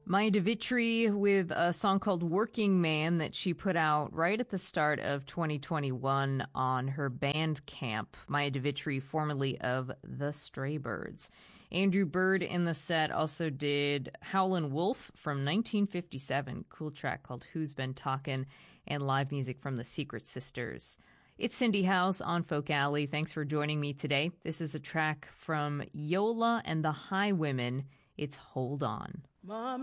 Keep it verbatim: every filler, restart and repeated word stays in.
Maya DeVitri with a song called Working Man that she put out right at the start of twenty twenty-one on her Bandcamp. Maya DeVitri, formerly of The Straybirds. Andrew Bird in the set also did Howlin' Wolf from nineteen fifty-seven. Cool track called Who's Been Talkin', and live music from the Secret Sisters. It's Cindy House on Folk Alley. Thanks for joining me today. This is a track from Yola and the Highwomen. It's Hold On. Mom.